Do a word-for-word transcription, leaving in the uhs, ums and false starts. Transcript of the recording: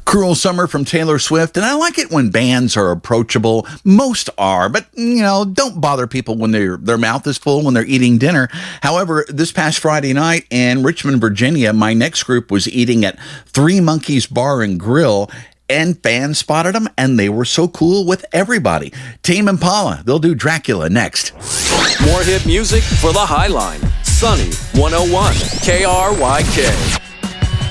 Cruel Summer from Taylor Swift, and I like it when bands are approachable. Most are, but, you know, don't bother people when their their mouth is full when they're eating dinner. However, this past Friday night in Richmond, Virginia, my next group was eating at Three Monkeys Bar and Grill, and fans spotted them, and they were so cool with everybody. Tame Impala, they'll do Dracula next. More hit music for the Highline. Sunny one oh one K R Y K.